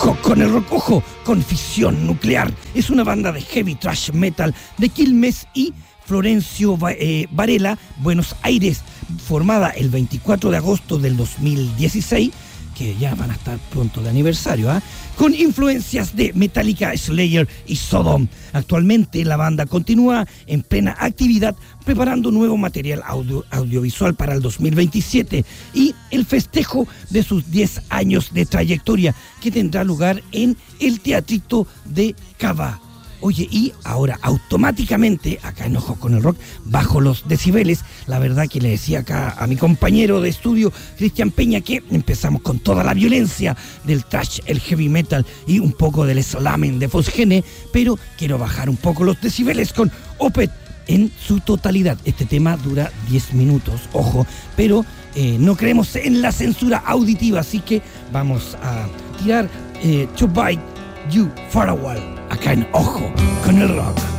Ojo con el rock, ojo con Fisión Nuclear. Es una banda de heavy thrash metal de Quilmes y Florencio Varela, Buenos Aires, formada el 24 de agosto del 2016, que ya van a estar pronto de aniversario, con influencias de Metallica, Slayer y Sodom. Actualmente la banda continúa en plena actividad preparando nuevo material audiovisual para el 2027 y el festejo de sus 10 años de trayectoria, que tendrá lugar en el Teatrito de Cava. Oye, y ahora automáticamente, acá en Ojo con el Rock, bajo los decibeles. La verdad que le decía acá a mi compañero de estudio, Cristian Peña, que empezamos con toda la violencia del thrash, el heavy metal y un poco del slamming de Fosgene, pero quiero bajar un poco los decibeles con Opeth en su totalidad. Este tema dura 10 minutos, ojo, pero no creemos en la censura auditiva, así que vamos a tirar To Bite You For A While, acá en Ojo con el Rock.